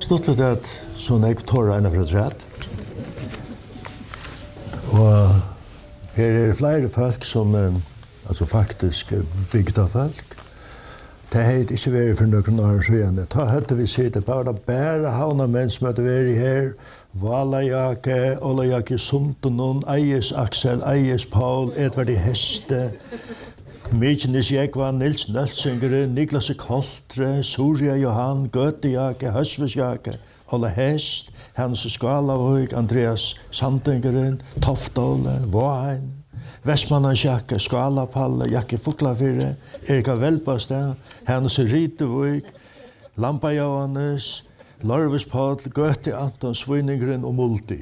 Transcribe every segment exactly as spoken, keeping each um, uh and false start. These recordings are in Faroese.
stått litt at sånn jeg tar ene fra træt. Og her er flere folk som altså faktisk bygda folk. Det hadde ikke vært for noen år siden. Da hadde vi sittet bare bare havna menn som hadde vært her. Valajake, Olajake Suntunon, Eies Aksel, Eies Paul, Edvard i Heste, Mykines Jekvan, Nils Nølsingere, Niklas Koltre, Surya Johan, Götejake, Høsvesjake, Ola Hest, Hans Skalavøyk, Andreas Sandingeren, Toftåle, Våheim, Vestmannasjake, Skalapalle, Jakke Fuklafire, Erika Velbastad, Hans Ritevøyk, Lampa Johannes, Lorvis Paul, Göte Anton, Sviningren og Multi.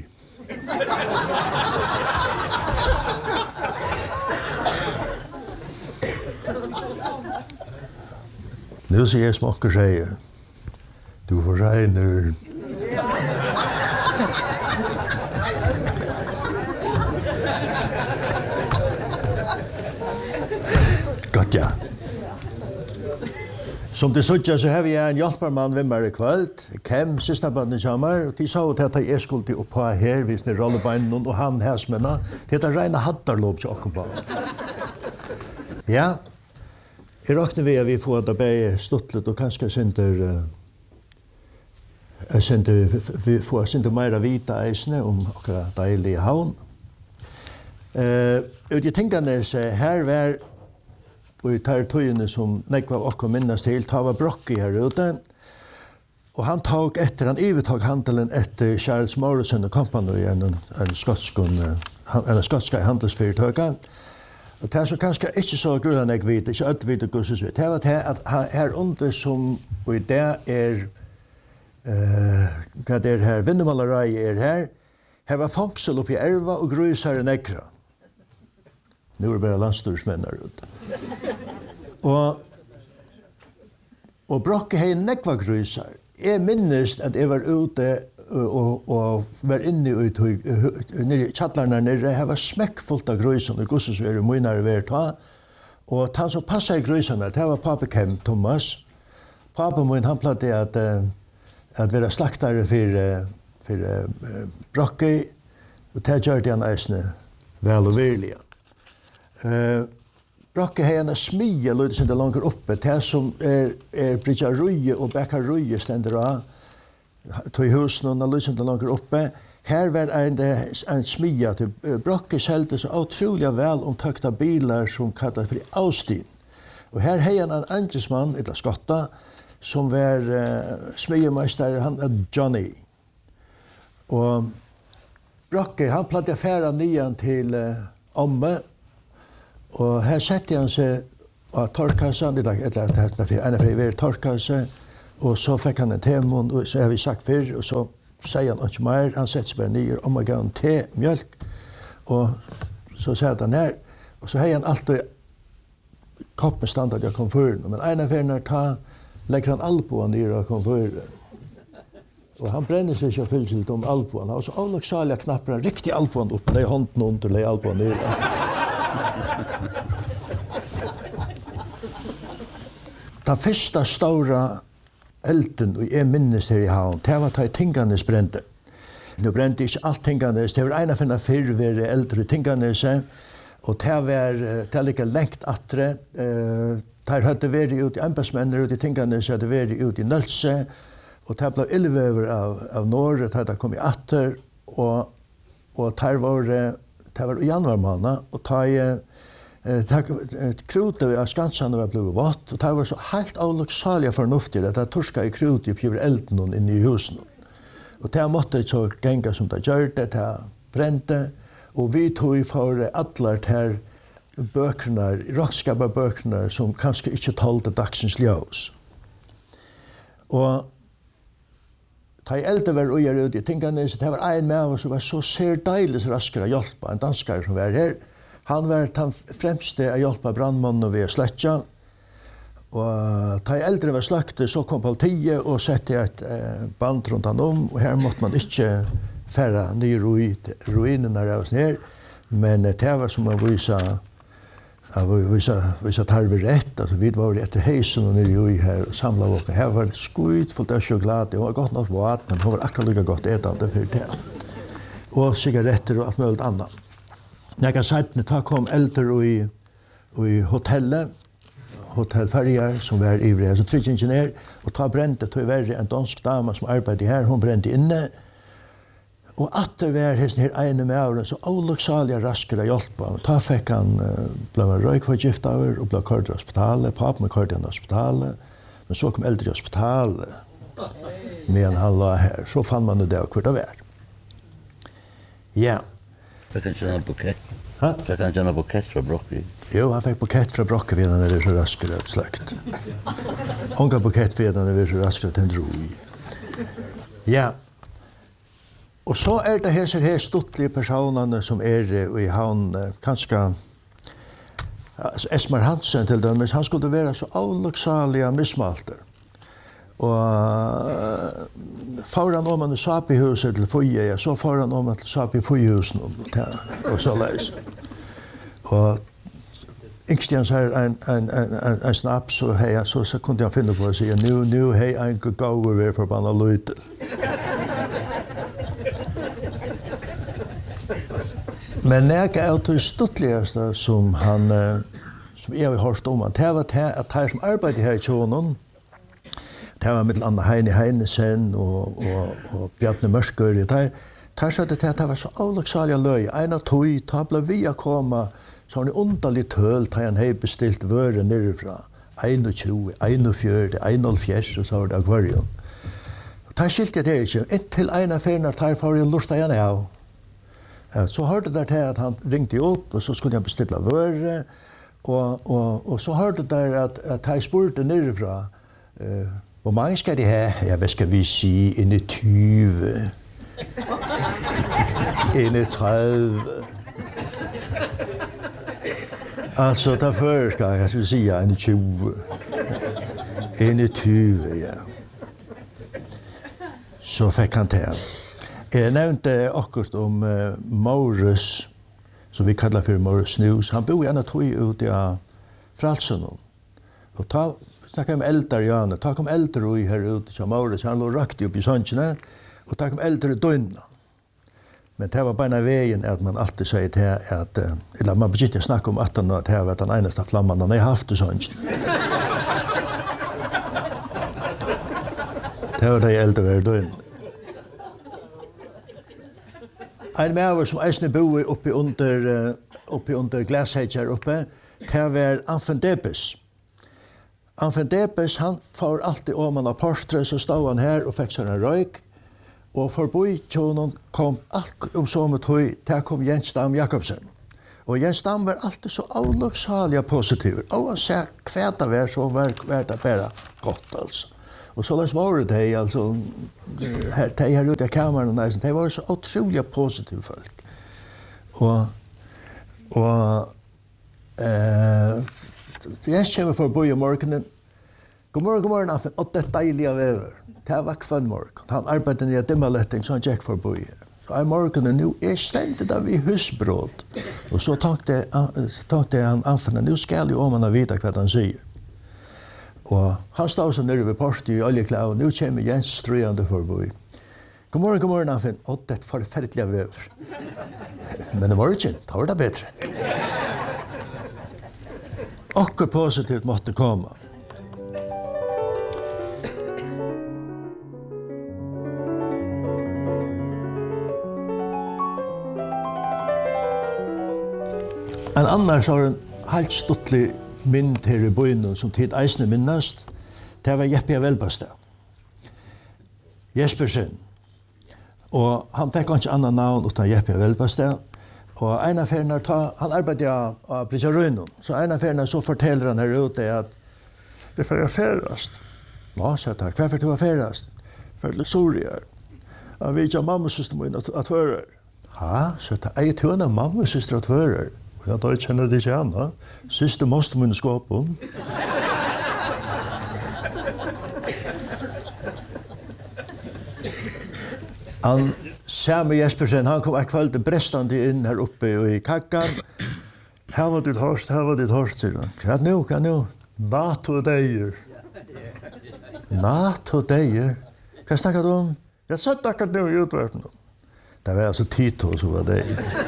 Nu ser jeg smakker seg. Du får seg nu. Godt ja. Som det sådde så har vi en hjelpermann ved meg i kveld. Kem, søsterbanen kommer, og de sa at jeg skulle opp på her, hvis det er rollebeinen, og han hæsmennene. Det er rene hattarlåp til åkken på. Ja, jeg råkner vi at vi får det bare stuttlet, og kanskje synder, jeg synder, vi får synder mer vita eisene om akkurat deilige havn. Uh, og jeg tenkte her var og i tar tøyene som nekva okko minnes til, ta var Brocki her ute. Og han tok etter, han ivetok handelen etter Charles Morrison og Company, en, en skotsk en skotska handelsfyrtøyga. Og det er så kanskje ikke så grunn jeg vet, ikke alt vet og gusses vet. Det var det at her under som, og i det er, uh, hva det er her, vindemalerei er her, her var fangsel oppi Erva og grusar i Nekra. Nu er det bare landstorsmenn her ute. Og, og Brocki hei nekva grusar. Jeg minnes at jeg var ute og, og var inne i, i kjallarna nere. Jeg var smekkfullt av grusene, gusses er munare ved ta. Og han som passet i grusene, det var Pape Kem, Thomas. Pape min, han platte at, at være slaktare for, for Brocki. Og det gjør det han eisne vel og virlige. Uh, Brocki har en smie løyde som det langer oppe. Det som er, er Bridja Røye og Bekka Røye stender av. Tog husen og løyde som det langer oppe. Her var en, en smie til uh, Brocki selte så utrolig vel omtakta bilar som kallet for Austin. Og her har han en andresmann, eller skotta, som var uh, smiemeister, han er Johnny. Og Brocki, han platte affæra nian til uh, Omme. Og her sette han seg av torkassan, eller en av flere torkasse, og så fikk han en temon, og så har vi sagt før, og så sier han ikke mer, han setter seg bare nye, om å gå en te, mjölk, og så sier han her, og så har han alltid koppen standard av komfyren, men en av flere ta, legger han alboen nye av komfyren. Og han brenner seg ikke fyllsilt om alboen, og så avloksalige knapper han riktig alboen opp, legger hånden under, legger alboen nye. Den første stora elden, og jeg minnes her i havn, det var da Tinganes brente. Nå brente ikke alt Tinganes, det var en av finne fyrvere eldre Tinganes, og det var, det var like lengt atre. Der hadde vært ut i embetsmenner ut i Tinganes, hadde vært ut i Nølse, og det ble ildvever av, av Norge, det hadde kommet atter, og, og der var det var i januar måned, og ta i krutet av Skansane var blevet vått, og det var så helt avloksalige fornuftig at det torska i krutet og pjøver elden inne i husen. Og det måtte så genga som det gjør det, det brente, og vi tog for alle her bøkene, rockskapet bøkene, som kanskje ikke talte dagsens ljøs. Og ta i eldre var og gjør ut i tingene, så det var en med oss som var så ser deilig raskere å hjelpe, en danskere som var her. Han var den fremste å hjelpe brandmannen ved å sløtja. Og ta i eldre var sløkte, så kom politiet og sette et eh, band rundt han om, og her måtte man ikke færre nye ruinene av oss ned. Men eh, det var som å vise Ja, vi sa vi sa tar vi rätt alltså vi var efter hejsen och nere i här och samlade och här var skit fullt av choklad. Det var gott något vat men det var akkurat lika gott ätande för det. Och cigaretter och allt möjligt annat. När jag sa att ta kom äldre i i hotellet hotell Färjar som var ivriga som tryckingenjör och ta brände till värre en dansk dam som arbetade här hon brände inne. Og atter var hesten her ene med åren, så avlukksalige raskere hjelpa. Og da fikk han uh, ble røykforgift av og ble kørt i hospitalet. Papen med kørt i hospitalet. Men så kom eldre i hospitalet. Men han la her. Så fann man det hvor det var. Ja. Fikk han ikke en bukett? Hæ? Fikk han ikke en bukett fra Brokke? Jo, han fikk bukett fra Brokke ved han er så raskere sløkt. Onga bukett ved han er så raskere til en dro i. Ja. Og så er det her, her stuttlige personene som er i havn, kanskje altså Esmar Hansen til dem, han skulle være så avlukksalige mismalter. Og foran om han satt i huset til Føye, så foran om han satt i Føyehusen og så leis. Og Ingstjen sier en, en, en, en, en snaps, og hei, så, så kunne han finne på å si, nu, nu hei en gaver ved forbanna løyter. Men jeg er det stuttligste som han, som jeg har hørt om, det var det at de som arbeider her i Tjonen, det var med andre Heine Heinesen og, og, og Bjarne Mørskør, de sa det til at det var så avlukksalige løy. En av tog, da ble vi å komme, så var det underlig tøl, da han hadde bestilt vøre nerifra. tjueen, einogfjøruti, einoghalvfjerds, og så var det akvarium. Da skilte jeg det ikke. Inntil en av ferien, da får jeg lurt igjen av. Så hørte det til at han ringte opp, og så skulle jeg bestille vøre, og, og, og så hørte det at, at jeg spurte nerifra, uh, hvor mange skal de ha? Ja, hvad skal vi sige? En i tyve. En i tredive. Altså, der før skal jeg så sige en i tyve. En i tyve, ja. Så fikk han til. Jeg nevnte akkurat om uh, Maurus, som vi kallar for Maurus News. Han bor gjerne tog ut av Fralsen. Og ta, snakket om eldre, Janne. Ta kom eldre ui her ute til Maurus. Han lå rakt opp i Sanchene, og ta kom eldre døgna. Men det var bare veien at man alltid sier til at, uh, eller man begynte å snakke om at han det var den eneste flamman han har haft i Sanchene. Det var de eldre døgna. En maver som eisne bor oppi under, oppi under Glasheidsher oppe, det var Anfen Debes. Anfen Debes, han får alltid om han av Porstre, så stod han her og fikk seg en røyk. Og forbi tjonen kom alt om så med tog, der kom Jens Dam Jakobsen. Og Jens Dam var alltid så avlukksalig positiv. Og han sa hva det var, så var det bare godt, altså. Og så les var det de, altså, de her ute i kammeren, de var så utrolig positive folk. Og, og, eh, jeg kommer for å bo i morgenen. God morgen, god morgen, Affen, og det deilige vever. Det var kvann morgen. Han arbeidet i dimmaletting, så han gikk for å bo i. Så i morgenen, nå er stendet av i husbrott. Og så tenkte han, Affen, nå skal jo om han vite hva han sier. Og han stod så nere ved portet i oljeklær, og nå kommer Jens strøyende forbi. God morgen, god morgen, Affen. Og det er forferdelig vever. Men i morgen, da var det bedre. Akkur positivt måtte komme. En annars har en helt stuttlig mynd her i byen som tid eisne minnast, det var Jeppe Velbastad. Jespersen. Og han fikk ikke annan navn utan Jeppe Velbastad. Og en av ferdene, han arbeidet av Prisarøynen, så en av ferdene så forteller han her ute at det er for å ferast. Nå, sa jeg takk, hva er for å ferast? For det sorier. Han vet ikke mammasøster min at fører. Ja, sa jeg takk, jeg tror han er mammasøster at fører. Ja, da kjenner det ikke han, da. Siste måste min skåpen. Han ser med Jespersen, han kom et kveld brestande inn her oppe i kakkan. Här var det horst, här var det horst. Hva nu, hva nu? NATO dejer. NATO dejer? Hva snackar du om? Jag satt akkurat nu i utverten. Det var alltså Tito som var det.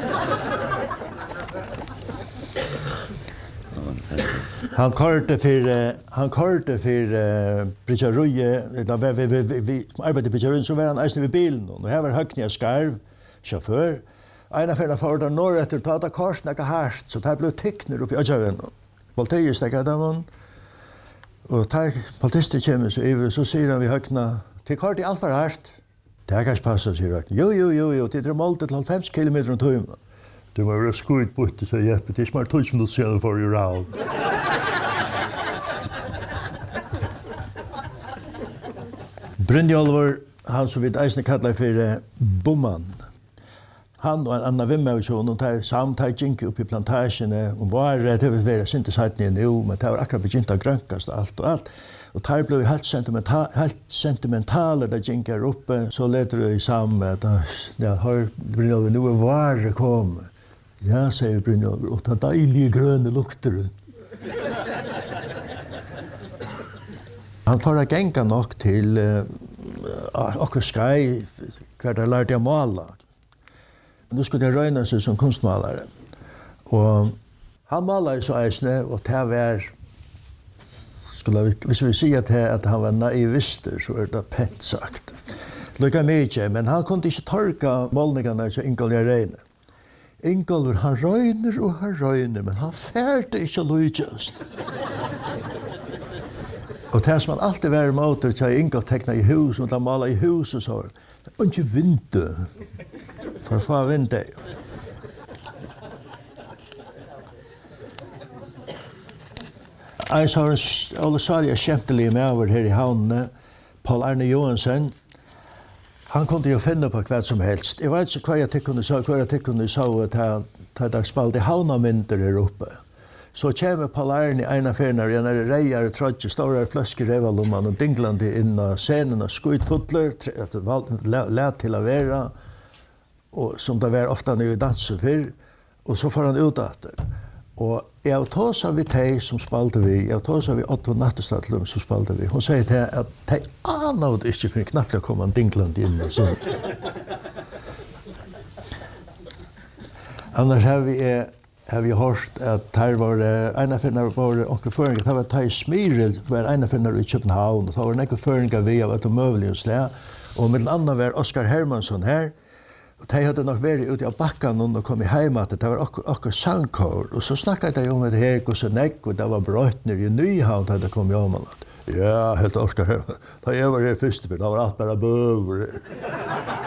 Han körde för han körde för uh, Bridgeruje, där vi vi vi, vi arbetade på Bridgeruje så var han nästan vid bilen och här var Höcknia Skarv chaufför. En affär för där norr efter ta ta karsnäcka härst så det blev teckner upp i Öjön. Voltaire stäckade dem och tar politister kommer så över så säger han vi Höckna till kart i allt för härst. Det kan passa sig rakt. Jo jo jo jo det är målet till fem kilometer om timmen. Det var ju skojt bort så Jeppe det är smart touch med själv för you out. Brynjolfur, han som vi eisne kallar för uh, Bomman. Han og en annan vimmevisjon, og tar samtid gink upp i plantasjene, og var det har vært sinte sattene nu, men det var akkurat begynt å grønkast alt og alt. Og tar blev helt, sentimental, helt sentimentale da gink her oppe, så leder det i sammen at ja, hør Brynjolfur, nu er vare kom. Ja, sier Brynjolfur, og ta deilige grønne lukter. Han får genga nok til uh, akkur skai, hver der lærte jeg mala. Nu skulle jeg røyna seg som kunstmalare. Og han malet så eisne, og det var, skulle vi, hvis vi sier til at han var naivister, så er det pent sagt. Lykka mykje, men han kunne ikke torka målningene til Ingolf Reine. Ingolf, han røyner og han røyner, men han færte ikke lujtjast. Og det som han alltid var imot, at jeg Ingolf tekna i hus, og da malet i hus og så, det var ikke vindu. For få vindu. Jeg så alle særlig kjempelige med over her i havnene, Paul Arne Johansen. Han kunne jo finne på hva som helst. Jeg vet ikke hva jeg tykkene sa, hva jeg tykkene sa, at jeg spalte havnamynter her oppe. Så kommer Paul Arne i ena ferner, en er reier, trodje, store fløske revalomman og dinglande inn av scenen og skuitfotler, let til å være, og som det var ofte når vi danset før, og så får han ut etter. Og jeg tar seg vi teg som spalte vi, jeg tar seg vi Otto Nattestadlum som spalte vi. Hun sier til at teg anet ikke for knappt å komme en dinglande inn og sånn. Annars har vi har vi hørt at her var en av finner var onkel føringer, det var Thai Smirel, var en av finner i København, og det var en føringer vi av et møvelighetsle, og med den andre var Oskar Hermansson her, og de hadde nok vært ute av bakken og kom i heimat, det var akkur, akkur sangkår, og så snakket de om det her, hvordan nekk, og det var brøytner i Nyhavn, da det kom i Åmanland. Ja, helt Oskar Hermansson, da jeg var her først, det var alt bare bøver.